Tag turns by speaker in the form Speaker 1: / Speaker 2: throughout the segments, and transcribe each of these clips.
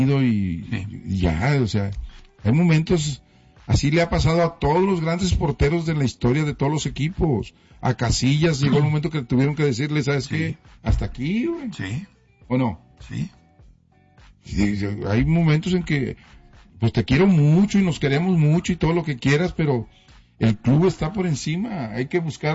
Speaker 1: y ya, o sea, hay momentos, así le ha pasado a todos los grandes porteros de la historia de todos los equipos. A Casillas llegó el momento que tuvieron que decirle, ¿sabes qué? Hasta aquí, güey.
Speaker 2: Sí.
Speaker 1: ¿O no?
Speaker 2: Sí.
Speaker 1: Hay momentos en que, pues te quiero mucho y nos queremos mucho y todo lo que quieras, pero el club está por encima. Hay que buscar,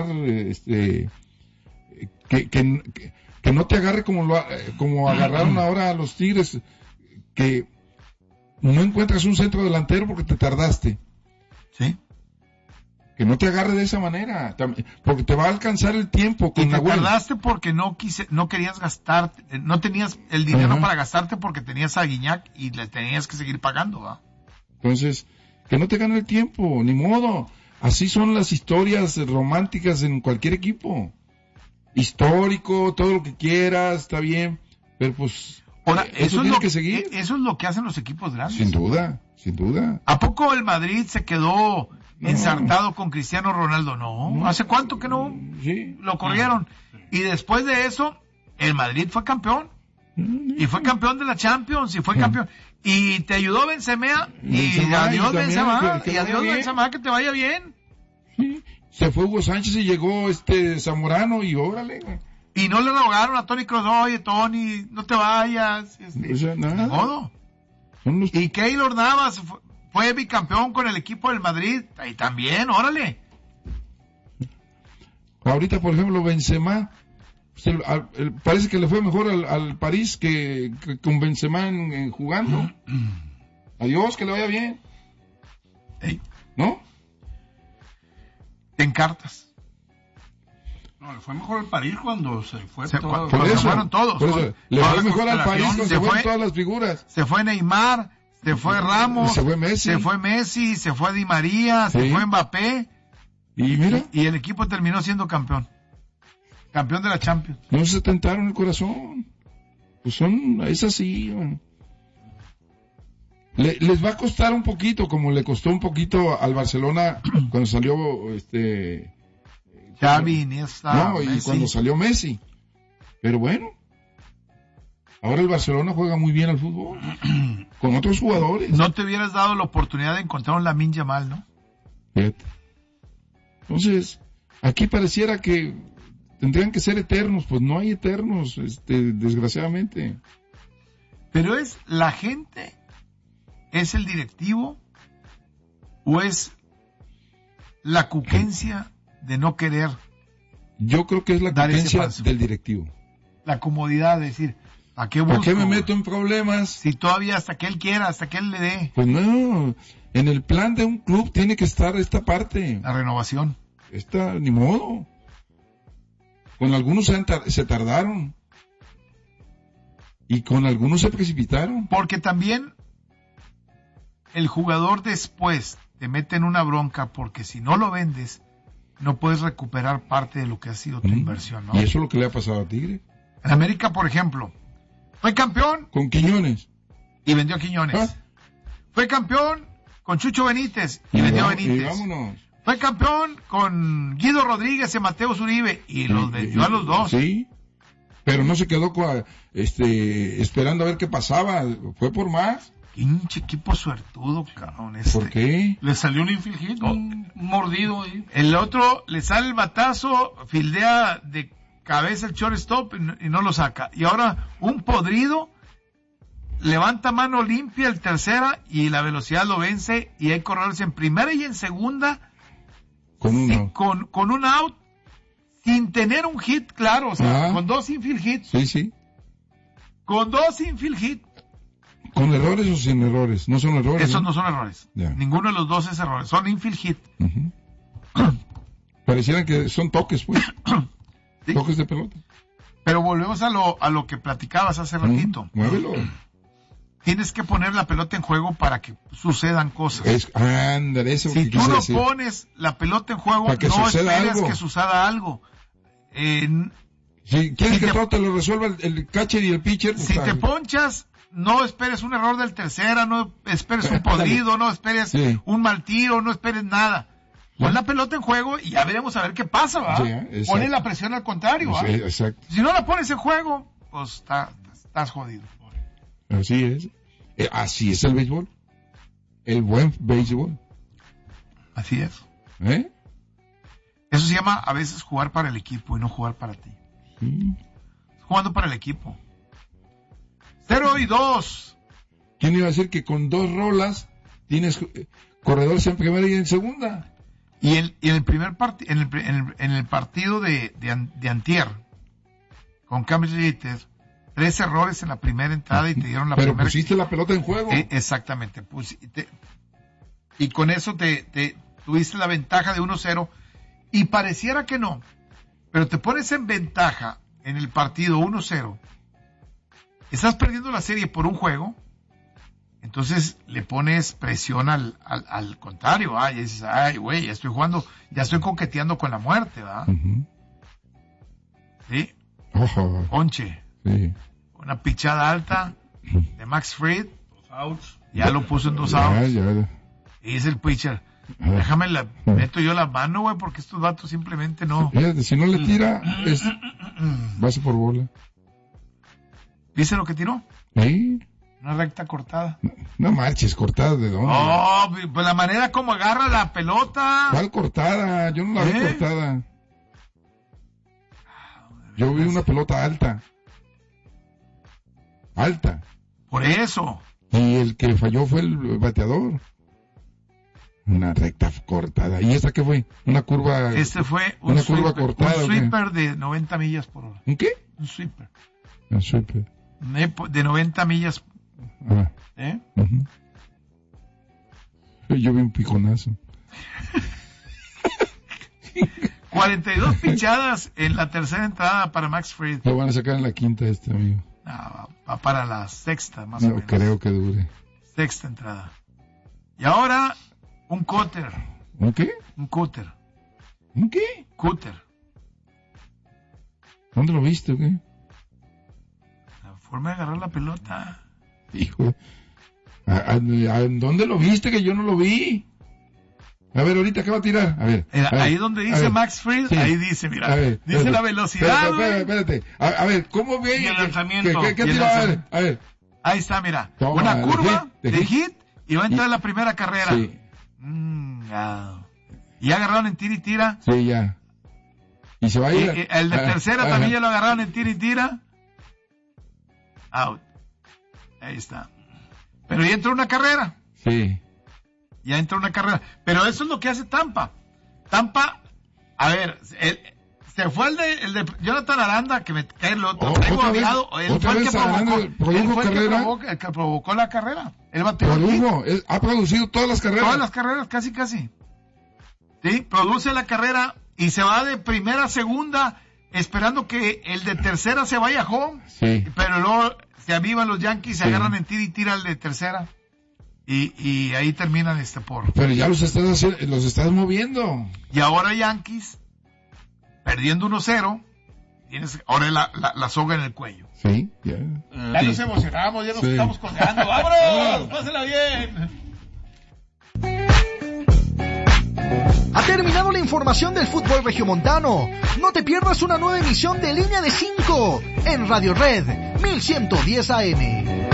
Speaker 1: que no te agarre como agarraron ahora a los Tigres, que no encuentras un centro delantero porque te tardaste.
Speaker 2: Sí.
Speaker 1: Que no te agarre de esa manera, porque te va a alcanzar el tiempo.
Speaker 2: Y te tardaste porque no querías gastar, no tenías el dinero para gastarte porque tenías a Guiñac y le tenías que seguir pagando, ¿va?
Speaker 1: Entonces, que no te gane el tiempo, ni modo. Así son las historias románticas en cualquier equipo. Histórico, todo lo que quieras, está bien, pero pues
Speaker 2: ahora,
Speaker 1: eso tiene que seguir.
Speaker 2: Eso es lo que hacen los equipos grandes.
Speaker 1: Sin duda.
Speaker 2: ¿A poco el Madrid se quedó ensartado con Cristiano Ronaldo? No. ¿Hace cuánto que no lo corrieron? Y después de eso, el Madrid fue campeón. Y fue campeón de la Champions, y fue campeón. Y te ayudó Benzema, y adiós Benzema, que te vaya bien.
Speaker 1: Sí. Se fue Hugo Sánchez y llegó Zamorano y órale.
Speaker 2: Y no le rogaron a Toni Kroos, oye Toni, no te vayas.
Speaker 1: O sea, nada.
Speaker 2: De modo. Y Keylor Navas fue bicampeón con el equipo del Madrid, y también, órale.
Speaker 1: Ahorita, por ejemplo, Benzema, parece que le fue mejor al París que con Benzema en jugando. Adiós, que le vaya bien. ¿No?
Speaker 2: Te encartas.
Speaker 3: No, le fue mejor al París cuando se fue
Speaker 2: se fueron todos.
Speaker 1: Por eso, le fue mejor al París cuando se fueron todas las figuras.
Speaker 2: Se fue Neymar, se fue Ramos,
Speaker 1: se fue Messi,
Speaker 2: se fue Di María, se fue Mbappé.
Speaker 1: Y mira.
Speaker 2: Y el equipo terminó siendo campeón. Campeón de la Champions.
Speaker 1: No se tentaron el corazón. Pues es así. Les va a costar un poquito, como le costó un poquito al Barcelona cuando salió
Speaker 2: Xavi, Iniesta,
Speaker 1: y cuando salió Messi. Pero bueno, ahora el Barcelona juega muy bien al fútbol con otros jugadores.
Speaker 2: No te hubieras dado la oportunidad de encontrar un Lamine Yamal, ¿no?
Speaker 1: Fíjate. Entonces, aquí pareciera que tendrían que ser eternos, pues no hay eternos, desgraciadamente.
Speaker 2: Pero es la gente, es el directivo, o es la cuquencia de no querer.
Speaker 1: Yo creo que es la cuquencia del directivo.
Speaker 2: La comodidad de decir, ¿a qué busco?
Speaker 1: ¿Para qué me meto en problemas?
Speaker 2: Si todavía hasta que él quiera, hasta que él le dé.
Speaker 1: Pues no, en el plan de un club tiene que estar esta parte.
Speaker 2: La renovación.
Speaker 1: Ni modo. Con algunos se tardaron. Y con algunos se precipitaron.
Speaker 2: Porque también el jugador después te mete en una bronca, porque si no lo vendes, no puedes recuperar parte de lo que ha sido tu inversión, ¿no?
Speaker 1: Y eso es lo que le ha pasado a Tigre.
Speaker 2: En América, por ejemplo, fue campeón.
Speaker 1: Con Quiñones.
Speaker 2: Y vendió a Quiñones. Fue campeón con Chucho Benítez. Y vendió a Benítez.
Speaker 1: Y vámonos.
Speaker 2: Fue campeón con Guido Rodríguez y Mateo Zuribe. Y los vendió a los dos.
Speaker 1: Sí. Pero no se quedó esperando a ver qué pasaba. Fue por más.
Speaker 2: Pinche equipo suertudo, cabrón.
Speaker 1: ¿Por qué?
Speaker 3: Le salió un infield hit, un mordido ahí.
Speaker 2: El otro le sale el batazo, fildea de cabeza el shortstop y no lo saca. Y ahora un podrido levanta mano limpia el tercera y la velocidad lo vence y hay corredores en primera y en segunda con un out sin tener un hit, claro, o sea, con dos infield hits.
Speaker 1: Sí.
Speaker 2: Con dos infield hits.
Speaker 1: ¿Con errores o sin errores? No son errores.
Speaker 2: Esos no son errores.
Speaker 1: Yeah.
Speaker 2: Ninguno de los dos es errores. Son infield hit.
Speaker 1: Parecieran que son toques, pues.
Speaker 2: ¿Sí?
Speaker 1: Toques de pelota.
Speaker 2: Pero volvemos a lo que platicabas hace ratito.
Speaker 1: Muévelo.
Speaker 2: Tienes que poner la pelota en juego para que sucedan cosas.
Speaker 1: Eso
Speaker 2: si tú no pones la pelota en juego, no esperes que suceda algo.
Speaker 1: Si quieres que todo te lo resuelva el catcher y el pitcher.
Speaker 2: Si te ponchas, no esperes un error del tercera, no esperes un podrido, no esperes un mal tiro, no esperes nada. Pon la pelota en juego y ya veremos a ver qué pasa, ¿va? Ponle la presión al contrario, ¿va?
Speaker 1: Exacto.
Speaker 2: Si no la pones en juego, pues estás jodido.
Speaker 1: Así es. Así es el béisbol. El buen béisbol.
Speaker 2: Así es.
Speaker 1: ¿Eh?
Speaker 2: Eso se llama a veces jugar para el equipo y no jugar para ti.
Speaker 1: Sí.
Speaker 2: Jugando para el equipo. 0-2.
Speaker 1: ¿Quién iba a decir que con 2 rolas tienes corredores en primera y en segunda?
Speaker 2: Y en el primer partido, en el partido de antier, con Cambridge United, 3 errores en la primera entrada y te dieron la
Speaker 1: Pero
Speaker 2: primera.
Speaker 1: pusiste la pelota en juego.
Speaker 2: Exactamente. Y con eso tuviste la ventaja de 1-0 y pareciera que no, pero te pones en ventaja en el partido 1-0. Estás perdiendo la serie por un juego, entonces le pones presión al contrario, y dices, ay, güey, ya estoy jugando, ya estoy coqueteando con la muerte, ¿verdad?
Speaker 1: Uh-huh.
Speaker 2: Sí.
Speaker 1: Ojo.
Speaker 2: Ponche.
Speaker 1: Sí.
Speaker 2: Una pichada alta de Max Fried.
Speaker 3: 2 outs.
Speaker 2: Ya lo puso en 2 outs.
Speaker 1: Ya.
Speaker 2: Y dice el pitcher, meto yo la mano, güey, porque estos vatos simplemente no.
Speaker 1: Fíjate, si no le tira, es base por bola.
Speaker 2: ¿Viste lo que tiró?
Speaker 1: ¿Sí?
Speaker 2: Una recta cortada.
Speaker 1: No marches, cortada de dónde.
Speaker 2: Oh, pues la manera como agarra la pelota.
Speaker 1: ¿Cuál cortada? Yo no la vi cortada. Yo vi una pelota alta. Alta.
Speaker 2: Por eso.
Speaker 1: Y el que falló fue el bateador. Una recta cortada. ¿Y esta qué fue? Una curva.
Speaker 2: Este fue
Speaker 1: una curva cortada.
Speaker 2: Un sweeper de 90 millas por hora.
Speaker 1: ¿Un qué?
Speaker 2: Un sweeper.
Speaker 1: Un sweeper.
Speaker 2: De 90 millas.
Speaker 1: Ah.
Speaker 2: Uh-huh.
Speaker 1: Yo vi un piconazo.
Speaker 2: 42 pichadas en la tercera entrada para Max Fried.
Speaker 1: Lo van a sacar en la quinta amigo.
Speaker 2: No, va para la sexta, más o
Speaker 1: No
Speaker 2: menos.
Speaker 1: creo que dure.
Speaker 2: Sexta entrada. Y ahora, un cutter.
Speaker 1: ¿Un qué?
Speaker 2: Un cutter.
Speaker 1: ¿Un qué?
Speaker 2: Cutter.
Speaker 1: ¿Dónde lo viste o qué?
Speaker 2: La forma de agarrar la pelota.
Speaker 1: Hijo. ¿Dónde lo viste que yo no lo vi? A ver, ahorita, ¿qué va a tirar? A ver.
Speaker 2: Ahí donde dice Max Fried, sí. Ahí dice, mira, dice espérate, la velocidad.
Speaker 1: Espérate. A ver, ¿cómo ve?
Speaker 3: Y el lanzamiento.
Speaker 1: ¿Qué tiró? A ver.
Speaker 2: Ahí está, mira.
Speaker 1: Toma,
Speaker 2: una curva de hit y va a entrar
Speaker 1: y
Speaker 2: la primera carrera.
Speaker 1: Sí.
Speaker 2: Y agarraron en tira y tira.
Speaker 1: Sí, ya. Y se va a ir.
Speaker 2: El de tercera también ya lo agarraron en tira y tira. Out. Ahí está. Pero ya entró una carrera.
Speaker 1: Sí.
Speaker 2: Ya entró una carrera. Pero eso es lo que hace Tampa. Tampa, a ver, se fue el de Jonathan Aranda, que me cae el otro. Tengo odiado. Él fue el que provocó la carrera. Él bateó.
Speaker 1: Ha producido todas las carreras.
Speaker 2: Todas las carreras, casi. Sí, produce la carrera y se va de primera a segunda, esperando que el de tercera se vaya home.
Speaker 1: Sí.
Speaker 2: Pero luego se avivan los Yankees, se agarran en tira y tira al de tercera. Y ahí terminan por.
Speaker 1: Pero ya los estás moviendo.
Speaker 2: Y ahora Yankees, perdiendo 1-0, tienes ahora la soga en el cuello.
Speaker 1: Sí, ya.
Speaker 2: Ya nos emocionamos, ya nos estamos colgando. ¡Vámonos! ¡Pásela bien!
Speaker 4: Ha terminado la información del fútbol regiomontano. No te pierdas una nueva emisión de Línea de 5 en Radio Red 1110 AM.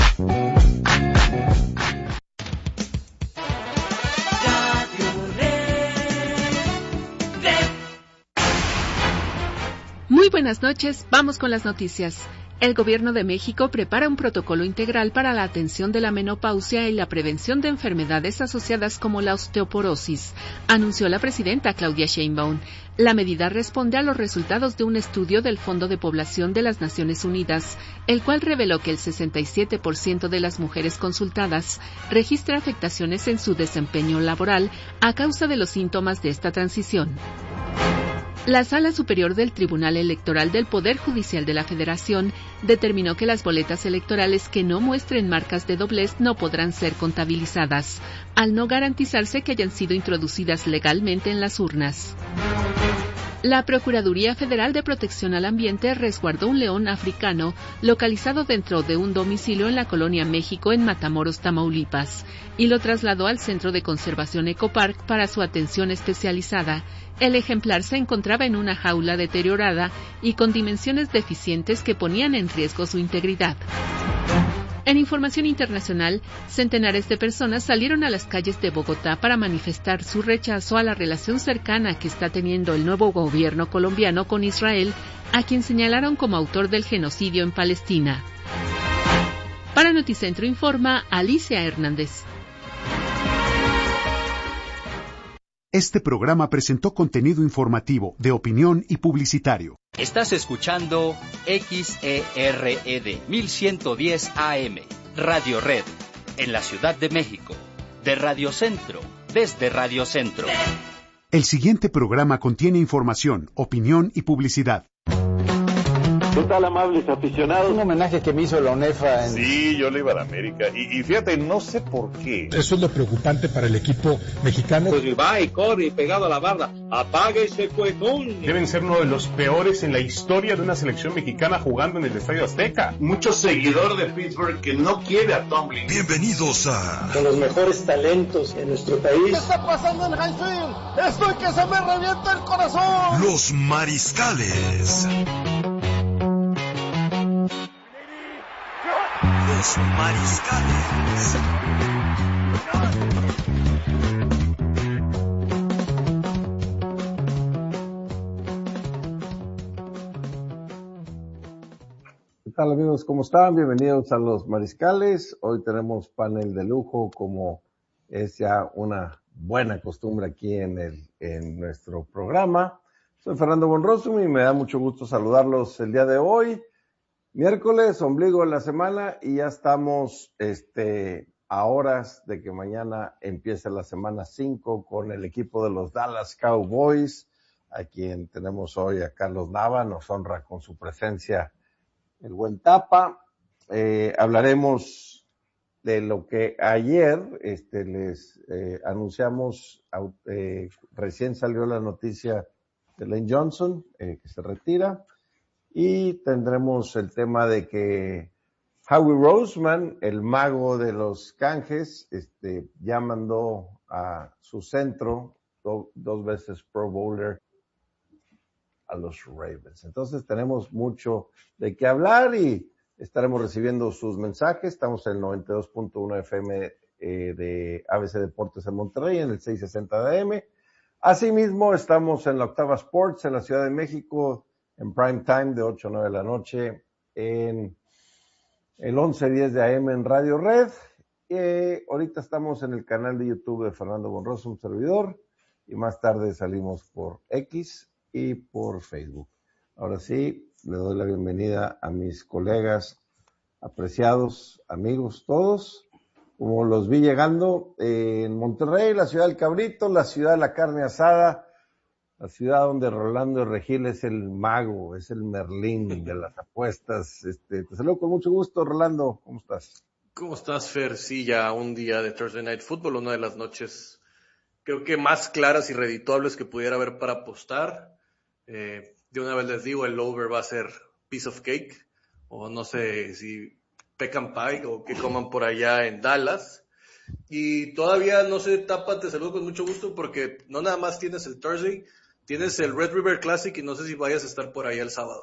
Speaker 5: Muy buenas noches, vamos con las noticias. El Gobierno de México prepara un protocolo integral para la atención de la menopausia y la prevención de enfermedades asociadas como la osteoporosis, anunció la presidenta Claudia Sheinbaum. La medida responde a los resultados de un estudio del Fondo de Población de las Naciones Unidas, el cual reveló que el 67% de las mujeres consultadas registra afectaciones en su desempeño laboral a causa de los síntomas de esta transición. La Sala Superior del Tribunal Electoral del Poder Judicial de la Federación determinó que las boletas electorales que no muestren marcas de doblez no podrán ser contabilizadas, al no garantizarse que hayan sido introducidas legalmente en las urnas. La Procuraduría Federal de Protección al Ambiente resguardó un león africano localizado dentro de un domicilio en la Colonia México en Matamoros, Tamaulipas, y lo trasladó al Centro de Conservación Ecopark para su atención especializada. El ejemplar se encontraba en una jaula deteriorada y con dimensiones deficientes que ponían en riesgo su integridad. En información internacional, centenares de personas salieron a las calles de Bogotá para manifestar su rechazo a la relación cercana que está teniendo el nuevo gobierno colombiano con Israel, a quien señalaron como autor del genocidio en Palestina. Para Noticentro informa Alicia Hernández.
Speaker 6: Este programa presentó contenido informativo, de opinión y publicitario.
Speaker 7: Estás escuchando XERED 1110 AM, Radio Red, en la Ciudad de México, de Radio Centro, desde Radio Centro.
Speaker 6: El siguiente programa contiene información, opinión y publicidad.
Speaker 8: ¿Qué tal, amables aficionados?
Speaker 9: Un homenaje que me hizo la UNEFA.
Speaker 10: Sí, yo le iba a la América. Y fíjate, no sé por qué.
Speaker 11: Eso es lo preocupante para el equipo mexicano.
Speaker 12: Pues va y corre y pegado a la barda. ¡Apague ese cuecón!
Speaker 10: Deben ser uno de los peores en la historia de una selección mexicana jugando en el Estadio Azteca.
Speaker 13: Mucho seguidor de Pittsburgh que no quiere a Tomlin.
Speaker 14: Bienvenidos a...
Speaker 15: Con los mejores talentos en nuestro país.
Speaker 16: ¿Qué está pasando en Highfield? ¡Estoy que se me revienta el corazón!
Speaker 14: Los Mariscales. Los Mariscales.
Speaker 17: ¿Qué tal, amigos? ¿Cómo están? Bienvenidos a Los Mariscales. Hoy tenemos panel de lujo, como es ya una buena costumbre aquí en nuestro programa. Soy Fernando von Rossum y me da mucho gusto saludarlos el día de hoy. Miércoles, ombligo de la semana, y ya estamos a horas de que mañana empiece la semana 5 con el equipo de los Dallas Cowboys, a quien tenemos hoy a Carlos Nava. Nos honra con su presencia el buen Tapa. Hablaremos de lo que ayer les anunciamos. Recién salió la noticia de Lane Johnson, que se retira. Y tendremos el tema de que Howie Roseman, el mago de los canjes, ya mandó a su centro, dos veces Pro Bowler, a los Ravens. Entonces tenemos mucho de qué hablar y estaremos recibiendo sus mensajes. Estamos en el 92.1 FM de ABC Deportes en Monterrey, en el 660 de AM. Asimismo, estamos en la Octava Sports en la Ciudad de México, en prime time de 8 a 9 de la noche, en el 1110 de AM en Radio Red. Ahorita estamos en el canal de YouTube de Fernando von Rossum, un servidor, y más tarde salimos por X y por Facebook. Ahora sí, le doy la bienvenida a mis colegas apreciados, amigos todos, como los vi llegando en Monterrey, la ciudad del cabrito, la ciudad de la carne asada, la ciudad donde Rolando Regil es el mago, es el Merlín de las apuestas. Te saludo con mucho gusto, Rolando. ¿Cómo estás?
Speaker 18: ¿Cómo estás, Fer? Sí, ya un día de Thursday Night Football, una de las noches, creo que más claras y redituables que pudiera haber para apostar. De una vez les digo, el over va a ser piece of cake, o no sé si pecan pie, o que coman por allá en Dallas. Y todavía no se tapa, te saludo con mucho gusto, porque no nada más tienes el Thursday, tienes el Red River Classic y no sé si vayas a estar por ahí el sábado.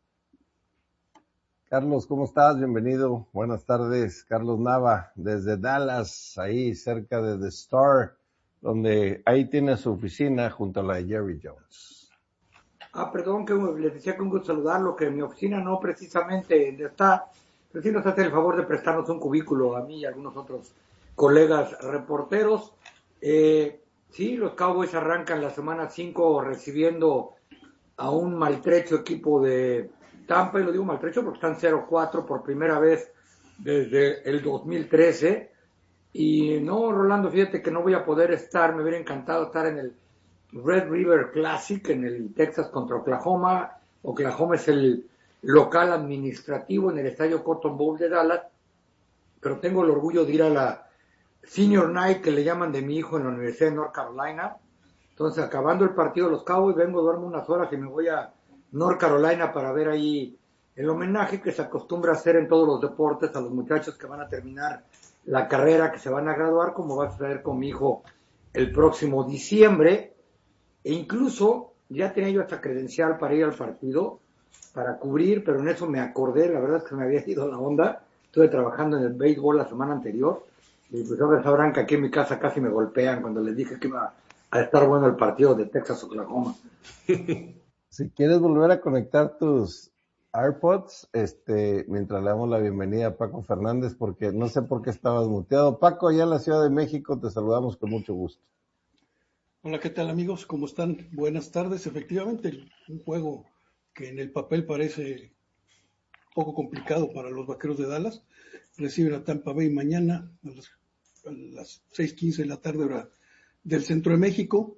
Speaker 17: Carlos, ¿cómo estás? Bienvenido. Buenas tardes. Carlos Nava, desde Dallas, ahí cerca de The Star, donde ahí tiene su oficina junto a la de Jerry Jones.
Speaker 19: Perdón, que les decía que un gusto saludarlo, que mi oficina no precisamente está, pero sí nos hace el favor de prestarnos un cubículo a mí y a algunos otros colegas reporteros. Sí, los Cowboys arrancan la semana 5 recibiendo a un maltrecho equipo de Tampa, y lo digo maltrecho porque están 0-4 por primera vez desde el 2013. Y no, Rolando, fíjate que no voy a poder estar, me hubiera encantado estar en el Red River Classic, en el Texas contra Oklahoma. Oklahoma es el local administrativo en el estadio Cotton Bowl de Dallas, pero tengo el orgullo de ir a la Senior Night, que le llaman, de mi hijo en la Universidad de North Carolina. Entonces, acabando el partido de los Cowboys, vengo, duermo unas horas y me voy a North Carolina para ver ahí el homenaje que se acostumbra a hacer en todos los deportes a los muchachos que van a terminar la carrera, que se van a graduar, como va a suceder con mi hijo el próximo diciembre. E incluso ya tenía yo hasta credencial para ir al partido, para cubrir, pero en eso me acordé, la verdad es que me había ido la onda. estuve trabajando en el béisbol la semana anterior, y pues ahora sabrán que aquí en mi casa casi me golpean cuando les dije que iba a estar bueno el partido de Texas-Oklahoma.
Speaker 17: Si quieres volver a conectar tus AirPods, mientras le damos la bienvenida a Paco Fernández, porque no sé por qué estabas muteado. Paco, allá en la Ciudad de México, te saludamos con mucho gusto.
Speaker 20: Hola, ¿qué tal, amigos? ¿Cómo están? Buenas tardes. Efectivamente, un juego que en el papel parece poco complicado para los Vaqueros de Dallas. Reciben a Tampa Bay mañana a las 6:15 de la tarde, hora del centro de México.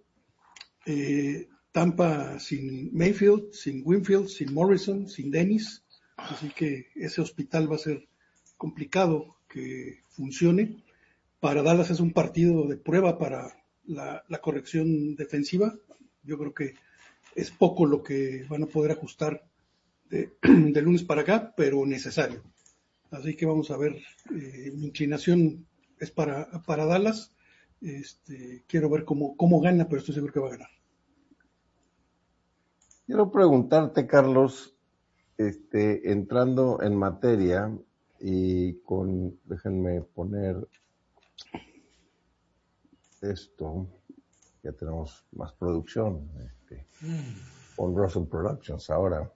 Speaker 20: Tampa sin Mayfield, sin Winfield, sin Morrison, sin Dennis. Así que ese hospital va a ser complicado que funcione. Para Dallas es un partido de prueba para la corrección defensiva. Yo creo que es poco lo que van a poder ajustar de lunes para acá, pero necesario. Así que vamos a ver. Mi inclinación es para Dallas. Quiero ver cómo gana, pero estoy seguro que va a ganar.
Speaker 17: Quiero preguntarte, Carlos, entrando en materia y déjenme poner esto, ya tenemos más producción, con Russell Productions ahora.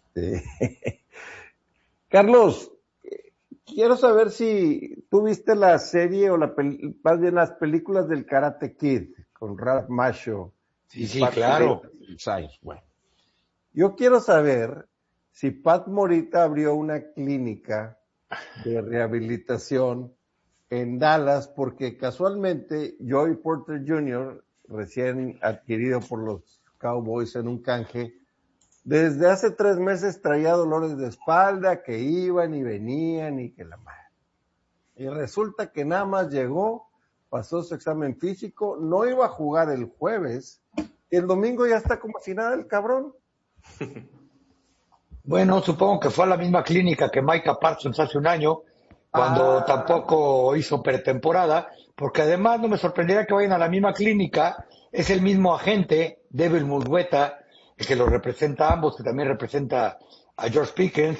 Speaker 17: Carlos, quiero saber si tú viste la serie o más bien las películas del Karate Kid con Ralph Macchio.
Speaker 2: Sí, claro.
Speaker 17: Bueno, yo quiero saber si Pat Morita abrió una clínica de rehabilitación en Dallas, porque casualmente Joey Porter Jr., recién adquirido por los Cowboys en un canje, desde hace 3 meses traía dolores de espalda que iban y venían y que la madre. Y resulta que nada más llegó, pasó su examen físico, no iba a jugar el jueves, y el domingo ya está como si nada el cabrón.
Speaker 19: Bueno, supongo que fue a la misma clínica que Micah Parsons hace un año, cuando tampoco hizo pretemporada, porque además no me sorprendería que vayan a la misma clínica. Es el mismo agente, Devil Murgueta, el que los representa a ambos, que también representa a George Pickens.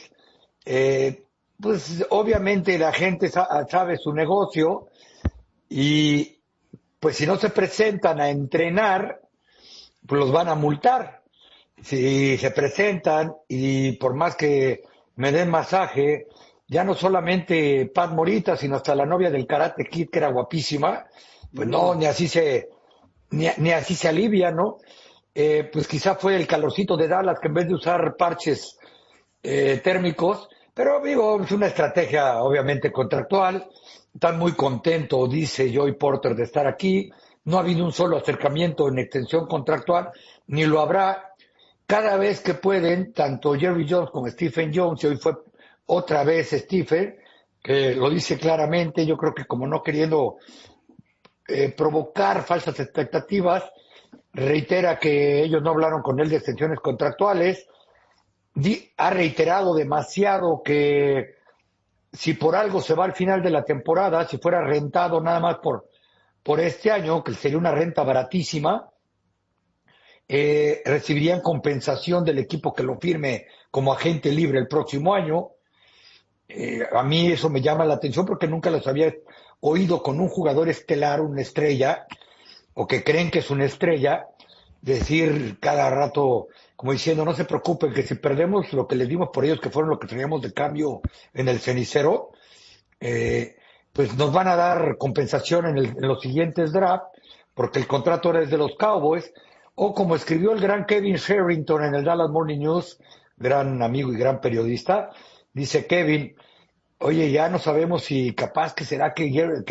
Speaker 19: Pues obviamente la gente sabe su negocio y pues si no se presentan a entrenar, pues los van a multar. Si se presentan y por más que me den masaje, ya no solamente Pat Morita, sino hasta la novia del Karate Kid, que era guapísima, pues no, ni así se alivia, ¿no? Pues quizá fue el calorcito de Dallas, que en vez de usar parches térmicos, pero digo, es una estrategia obviamente contractual. Están muy contentos, dice Joey Porter, de estar aquí. No ha habido un solo acercamiento en extensión contractual, ni lo habrá. Cada vez que pueden, tanto Jerry Jones como Stephen Jones, y hoy fue otra vez Stephen, que lo dice claramente, yo creo que como no queriendo provocar falsas expectativas, reitera que ellos no hablaron con él de extensiones contractuales, ha reiterado demasiado que si por algo se va al final de la temporada, si fuera rentado nada más por este año, que sería una renta baratísima, recibirían compensación del equipo que lo firme como agente libre el próximo año. A mí eso me llama la atención porque nunca los había oído con un jugador estelar, una estrella, o que creen que es una estrella, decir cada rato, como diciendo, no se preocupen, que si perdemos lo que les dimos por ellos, que fueron lo que teníamos de cambio en el cenicero, pues nos van a dar compensación en los siguientes draft, porque el contrato ahora es de los Cowboys. O como escribió el gran Kevin Sherrington en el Dallas Morning News, gran amigo y gran periodista, dice Kevin, oye, ya no sabemos si capaz que será que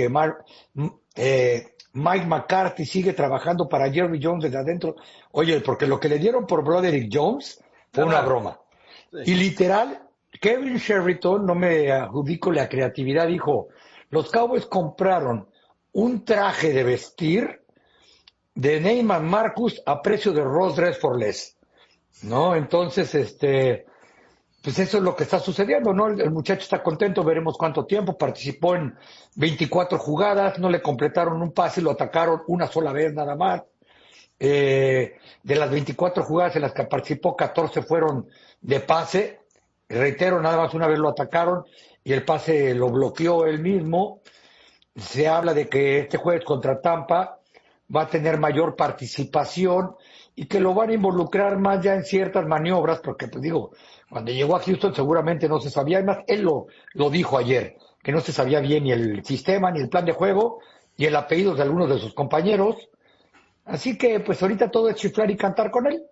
Speaker 19: Mike McCarthy sigue trabajando para Jerry Jones desde adentro. Oye, porque lo que le dieron por Broderick Jones fue una broma. Sí. Y literal, Kevin Sherrington, no me adjudico la creatividad, dijo, los Cowboys compraron un traje de vestir de Neyman Marcus a precio de Ross Dress for Less, ¿no? Entonces, pues eso es lo que está sucediendo, ¿no? El muchacho está contento, veremos cuánto tiempo, participó en 24 jugadas, no le completaron un pase, lo atacaron una sola vez nada más. De las 24 jugadas en las que participó, 14 fueron de pase, reitero, nada más una vez lo atacaron.
Speaker 21: y el pase lo bloqueó él mismo. Se habla de que este jueves contra Tampa va a tener mayor participación y que lo van a involucrar más ya en ciertas maniobras, porque pues digo, cuando llegó a Houston seguramente no se sabía, además él lo dijo ayer, que no se sabía bien ni el sistema, ni el plan de juego, y el apellido de algunos de sus compañeros. Así que pues ahorita todo es chiflar y cantar con él.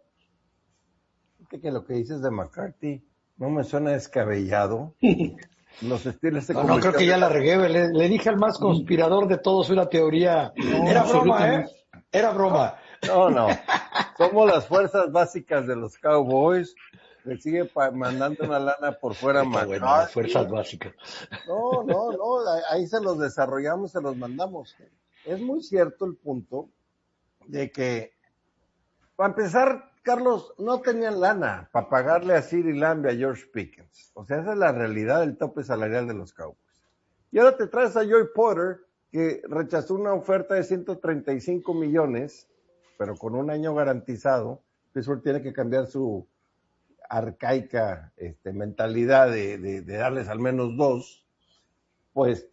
Speaker 17: Que lo que dices de McCarthy no me suena descabellado. Los Steelers se
Speaker 21: No, creo que ya la regué. Le dije al más conspirador de todos una teoría. No, era broma, ¿eh? Era broma.
Speaker 17: No. Somos las fuerzas básicas de los Cowboys. Le sigue mandando una lana por fuera McCarthy.
Speaker 21: Bueno, las fuerzas básicas.
Speaker 17: No. Ahí se los desarrollamos, se los mandamos. Es muy cierto el punto de que, para empezar, Carlos, no tenían lana para pagarle a CeeDee Lamb y a George Pickens. O sea, esa es la realidad del tope salarial de los Cowboys. Y ahora te traes a Joey Porter, que rechazó una oferta de 135 millones, pero con un año garantizado. Pittsburgh tiene que cambiar su arcaica mentalidad de darles al menos 2. Pues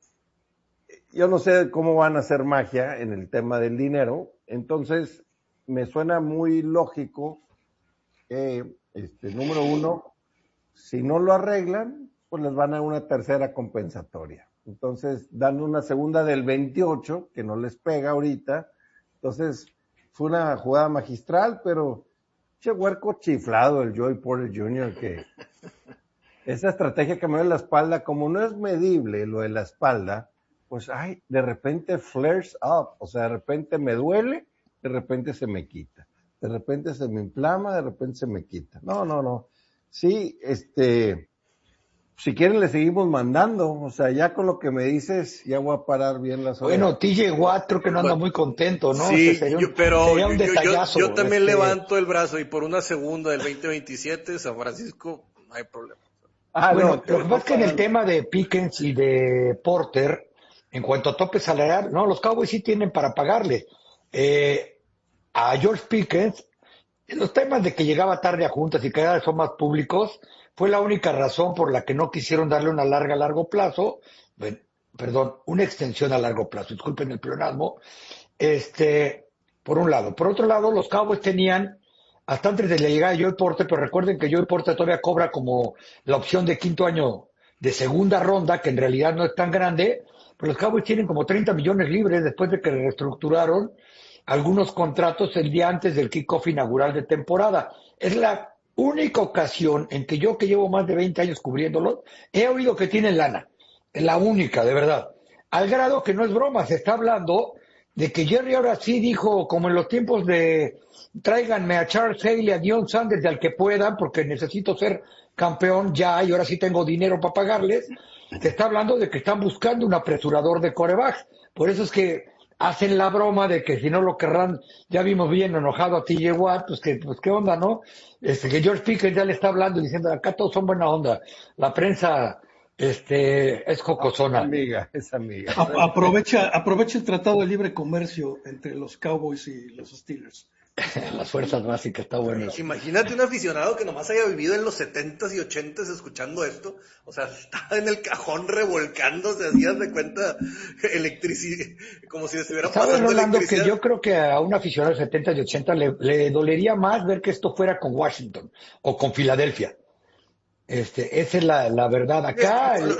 Speaker 17: yo no sé cómo van a hacer magia en el tema del dinero. Entonces me suena muy lógico que, número uno, si no lo arreglan, pues les van a una tercera compensatoria. Entonces, dan una segunda del 28, que no les pega ahorita. Entonces, fue una jugada magistral, pero che huerco chiflado el Joey Porter Jr., que esa estrategia que me dio en la espalda, como no es medible lo de la espalda, pues, de repente flares up, o sea, de repente me duele, de repente se me quita, de repente se me inflama, de repente se me quita. No. Sí, si quieren le seguimos mandando, o sea, ya con lo que me dices, ya voy a parar bien las horas.
Speaker 21: Bueno, TJ Watt creo que no anda muy contento, ¿no?
Speaker 18: Sí,
Speaker 21: sería
Speaker 18: un detallazo. Yo también levanto el brazo y por una segunda del 2027, San Francisco, no hay problema.
Speaker 21: Bueno, lo que pasa es que en el tema de Pickens y de Porter, en cuanto a tope salarial, no, los Cowboys sí tienen para pagarle. A George Pickens, los temas de que llegaba tarde a juntas y que cada vez son más públicos, fue la única razón por la que no quisieron darle una larga a largo plazo, una extensión a largo plazo, disculpen el pleonasmo, por un lado. Por otro lado, los Cowboys tenían, hasta antes de la llegada de Joey Porter, pero recuerden que Joey Porter todavía cobra como la opción de quinto año de segunda ronda, que en realidad no es tan grande, pero los Cowboys tienen como 30 millones libres después de que reestructuraron algunos contratos el día antes del kickoff inaugural de temporada. Es la única ocasión en que yo, que llevo más de 20 años cubriéndolo, he oído que tienen lana. Es la única, de verdad. Al grado que no es broma, se está hablando de que Jerry ahora sí dijo, como en los tiempos de tráiganme a Charles Haley, a Deion Sanders, al que puedan, porque necesito ser campeón ya y ahora sí tengo dinero para pagarles. Se está hablando de que están buscando un apresurador de quarterbacks. Por eso es que hacen la broma de que si no lo querrán, ya vimos bien enojado a TJ Watt, pues qué onda, ¿no? Que George Pickens ya le está hablando y diciendo, acá todos son buena onda. La prensa, es jocosona.
Speaker 17: Es amiga.
Speaker 20: Aprovecha el tratado de libre comercio entre los Cowboys y los Steelers.
Speaker 21: Las fuerzas básicas, está bueno.
Speaker 18: Imagínate un aficionado que nomás haya vivido en los 70s y 80s escuchando esto, o sea, está en el cajón revolcándose, hacías de cuenta electricidad, como si estuviera pasando
Speaker 21: Rolando,
Speaker 18: electricidad.
Speaker 21: Que yo creo que a un aficionado de 70 y 80 le dolería más ver que esto fuera con Washington o con Filadelfia. Esa es la verdad. Acá
Speaker 20: en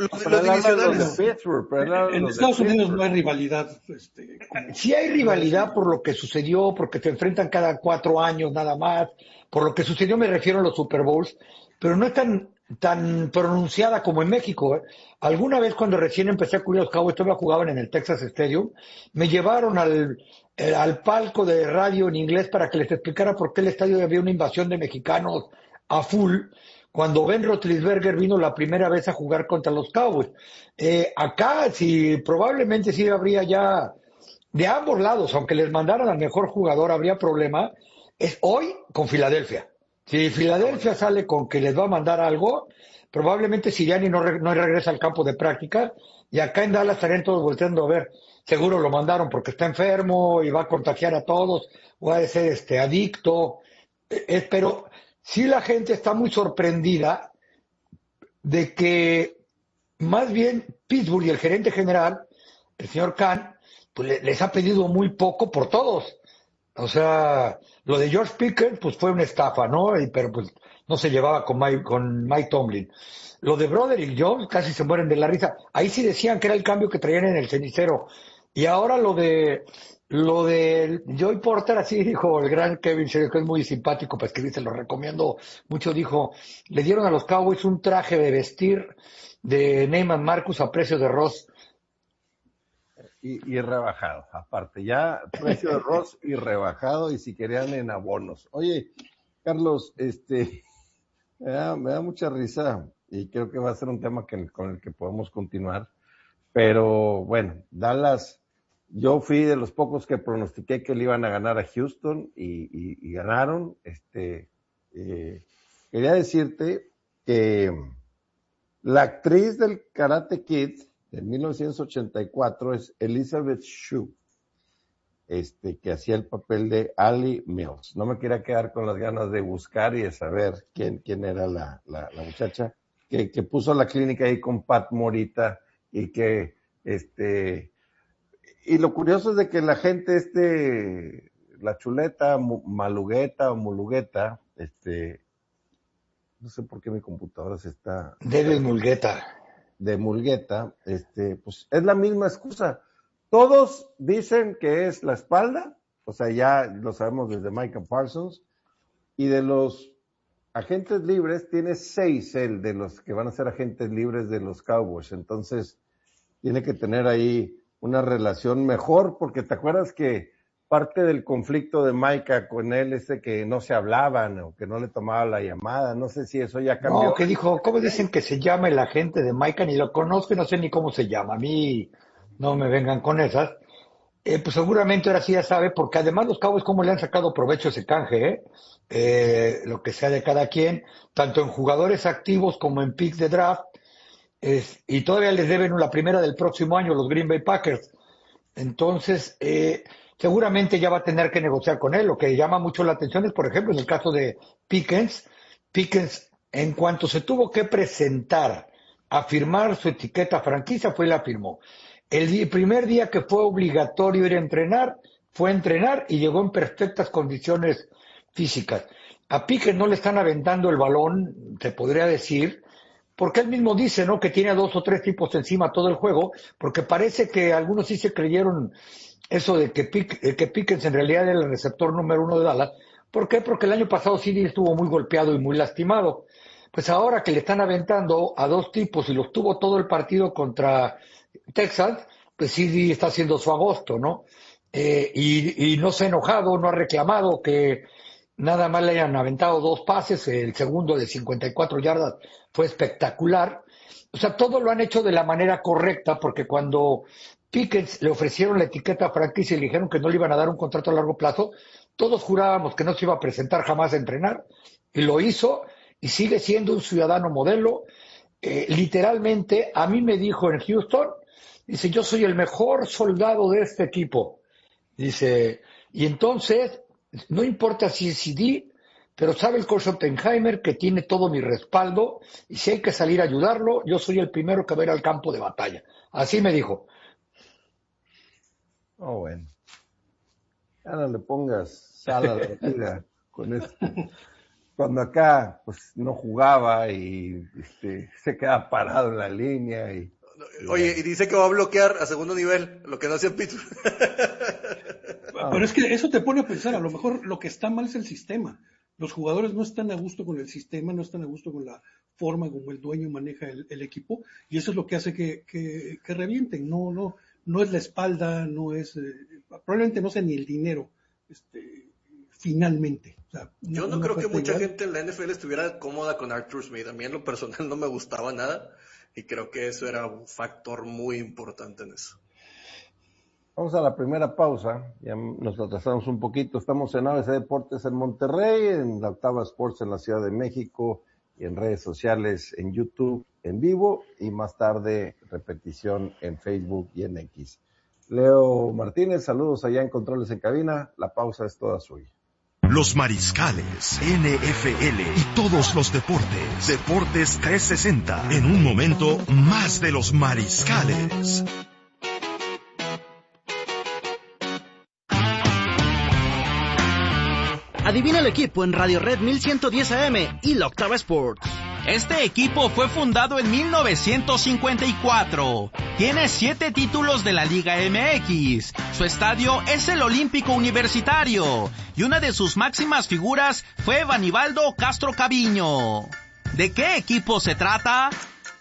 Speaker 20: Estados Unidos no hay rivalidad.
Speaker 21: Sí hay rivalidad por lo que sucedió, porque se enfrentan cada 4 años nada más. Por lo que sucedió me refiero a los Super Bowls, pero no es tan pronunciada como en México. Alguna vez cuando recién empecé a cubrir los Cowboys, todavía jugaban en el Texas Stadium, me llevaron al palco de radio en inglés para que les explicara por qué el estadio había una invasión de mexicanos a full, cuando Ben Roethlisberger vino la primera vez a jugar contra los Cowboys. Acá probablemente sí habría ya, de ambos lados, aunque les mandaran al mejor jugador, habría problema, es hoy con Filadelfia. Si Filadelfia sale con que les va a mandar algo, probablemente Sirianni no regresa al campo de práctica, y acá en Dallas estarían todos volteando a ver, seguro lo mandaron porque está enfermo y va a contagiar a todos, o a ser adicto, pero sí la gente está muy sorprendida de que más bien Pittsburgh y el gerente general, el señor Khan, pues les ha pedido muy poco por todos. O sea, lo de George Pickens, pues fue una estafa, ¿no? Pero pues no se llevaba con Mike Tomlin. Lo de Broderick Jones, casi se mueren de la risa. Ahí sí decían que era el cambio que traían en el cenicero. Y ahora lo de Joey Porter, así dijo el gran Kevin Shea, que es muy simpático para escribir, se lo recomiendo mucho, dijo, le dieron a los Cowboys un traje de vestir de Neyman Marcus a precio de Ross.
Speaker 17: Y rebajado, aparte, ya precio de Ross y rebajado, y si querían en abonos. Oye, Carlos, me da mucha risa, y creo que va a ser un tema con el que podemos continuar, pero bueno, Dallas, yo fui de los pocos que pronostiqué que le iban a ganar a Houston, y ganaron. Quería decirte que la actriz del Karate Kid de 1984 es Elizabeth Shue, que hacía el papel de Ali Mills. No me quería quedar con las ganas de buscar y de saber quién era la muchacha que puso la clínica ahí con Pat Morita, y que y lo curioso es de que la gente la chuleta Malugueta o Mulugueta, no sé por qué mi computadora se está...
Speaker 21: David Mulgueta.
Speaker 17: De Mulgueta, pues es la misma excusa. Todos dicen que es la espalda, o sea, ya lo sabemos desde Micah Parsons, y de los agentes libres, tiene 6 él, de los que van a ser agentes libres de los Cowboys, entonces tiene que tener ahí una relación mejor, porque te acuerdas que parte del conflicto de Micah con él es que no se hablaban, o que no le tomaba la llamada, no sé si eso ya cambió.
Speaker 21: No, que dijo, ¿cómo dicen que se llama el agente de Micah? Ni lo conozco y no sé ni cómo se llama. A mí no me vengan con esas. Pues seguramente ahora sí ya sabe, porque además los Cowboys cómo le han sacado provecho a ese canje, lo que sea de cada quien, tanto en jugadores activos como en picks de draft, y todavía les deben la primera del próximo año los Green Bay Packers. Entonces, seguramente ya va a tener que negociar con él. Lo que llama mucho la atención es, por ejemplo, en el caso de Pickens, en cuanto se tuvo que presentar a firmar su etiqueta franquicia, fue y la firmó. El primer día que fue obligatorio ir a entrenar, fue a entrenar y llegó en perfectas condiciones físicas. A Pickens no le están aventando el balón, te podría decir, porque él mismo dice, ¿no?, que tiene a 2 o 3 tipos encima todo el juego, porque parece que algunos sí se creyeron eso de que Pickens en realidad era el receptor número 1 de Dallas. ¿Por qué? Porque el año pasado CD estuvo muy golpeado y muy lastimado. Pues ahora que le están aventando a 2 tipos y los tuvo todo el partido contra Texas, pues CD está haciendo su agosto, ¿no? Y no se ha enojado, no ha reclamado que nada más le hayan aventado 2 pases, el segundo de 54 yardas fue espectacular. O sea, todo lo han hecho de la manera correcta, porque cuando Pickens le ofrecieron la etiqueta franquicia y le dijeron que no le iban a dar un contrato a largo plazo, todos jurábamos que no se iba a presentar jamás a entrenar, y lo hizo, y sigue siendo un ciudadano modelo. Literalmente, a mí me dijo en Houston, dice, yo soy el mejor soldado de este equipo. Dice, y entonces, no importa si es CD, pero sabe el coach Oppenheimer que tiene todo mi respaldo, y si hay que salir a ayudarlo, yo soy el primero que va a ir al campo de batalla. Así me dijo.
Speaker 17: Oh, bueno. Ahora le pongas sal a la vida con esto. Cuando acá, pues, no jugaba y se queda parado en la línea y...
Speaker 18: Oye, y dice que va a bloquear a segundo nivel, lo que no hacía Pittsburgh.
Speaker 20: Pero es que eso te pone a pensar, a lo mejor lo que está mal es el sistema. Los jugadores no están a gusto con el sistema, no están a gusto con la forma como el dueño maneja el equipo, y eso es lo que hace que revienten. No es la espalda, no es, probablemente no sea ni el dinero, finalmente. O sea,
Speaker 18: yo no creo que mucha gente en la NFL estuviera cómoda con Arthur Smith. A mí en lo personal no me gustaba nada, y creo que eso era un factor muy importante en eso.
Speaker 17: Vamos a la primera pausa, ya nos atrasamos un poquito. Estamos en ABC Deportes en Monterrey, en la Octava Sports en la Ciudad de México, y en redes sociales, en YouTube, en vivo, y más tarde repetición en Facebook y en X. Leo Martínez, saludos allá en Controles en Cabina, la pausa es toda suya.
Speaker 14: Los Mariscales, NFL y todos los deportes. Deportes 360. En un momento, más de los Mariscales.
Speaker 4: Adivina el equipo en Radio Red 1110 AM y la Octava Sports.
Speaker 3: Este equipo fue fundado en 1954. Tiene 7 títulos de la Liga MX. Su estadio es el Olímpico Universitario. Y una de sus máximas figuras fue Banibaldo Castro Caviño. ¿De qué equipo se trata?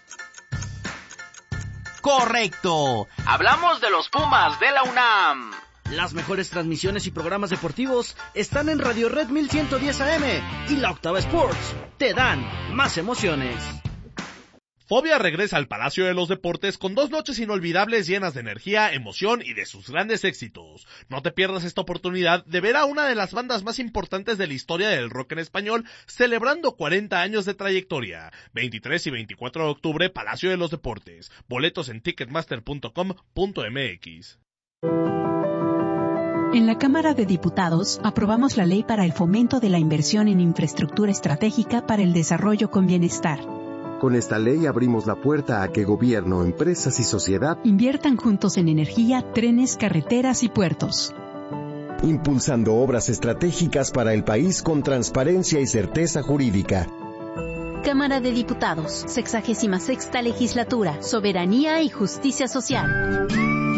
Speaker 3: Correcto. Hablamos de los Pumas de la UNAM.
Speaker 4: Las mejores transmisiones y programas deportivos están en Radio Red 1110 AM y la Octava Sports. Te dan más emociones.
Speaker 22: Fobia regresa al Palacio de los Deportes con 2 noches inolvidables llenas de energía, emoción y de sus grandes éxitos. No te pierdas esta oportunidad de ver a una de las bandas más importantes de la historia del rock en español celebrando 40 años de trayectoria. 23 y 24 de octubre, Palacio de los Deportes. Boletos en ticketmaster.com.mx.
Speaker 23: En la Cámara de Diputados aprobamos la ley para el fomento de la inversión en infraestructura estratégica para el desarrollo con bienestar.
Speaker 24: Con esta ley abrimos la puerta a que gobierno, empresas y sociedad
Speaker 23: inviertan juntos en energía, trenes, carreteras y puertos.
Speaker 24: Impulsando obras estratégicas para el país con transparencia y certeza jurídica.
Speaker 25: Cámara de Diputados, 66ª Legislatura, Soberanía y Justicia Social.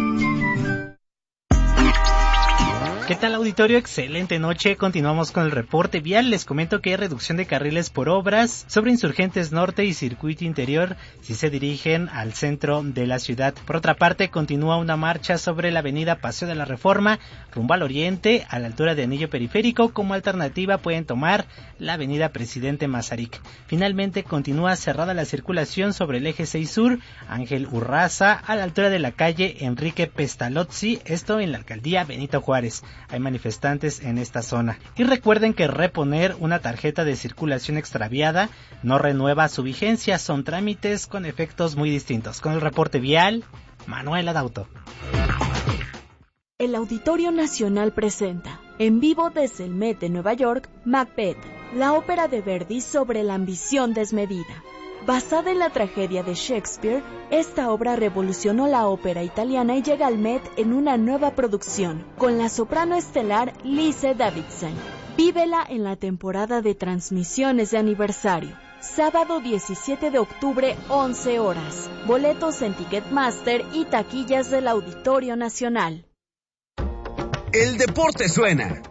Speaker 26: ¿Qué tal, auditorio? Excelente noche. Continuamos con el reporte vial. Les comento que hay reducción de carriles por obras sobre Insurgentes Norte y Circuito Interior si se dirigen al centro de la ciudad. Por otra parte, continúa una marcha sobre la avenida Paseo de la Reforma rumbo al oriente, a la altura de Anillo Periférico. Como alternativa pueden tomar la avenida Presidente Mazarik. Finalmente, continúa cerrada la circulación sobre el eje 6 Sur, Ángel Urraza, a la altura de la calle Enrique Pestalozzi, esto en la alcaldía Benito Juárez. Hay manifestantes en esta zona. Y recuerden que reponer una tarjeta de circulación extraviada no renueva su vigencia. Son trámites con efectos muy distintos. Con el reporte vial, Manuel Adauto.
Speaker 27: El Auditorio Nacional presenta, en vivo desde el Met de Nueva York, Macbeth, la ópera de Verdi sobre la ambición desmedida. Basada en la tragedia de Shakespeare, esta obra revolucionó la ópera italiana y llega al Met en una nueva producción, con la soprano estelar Lise Davidson. Vívela en la temporada de transmisiones de aniversario. Sábado 17 de octubre, 11 horas. Boletos en Ticketmaster y taquillas del Auditorio Nacional.
Speaker 28: El deporte suena.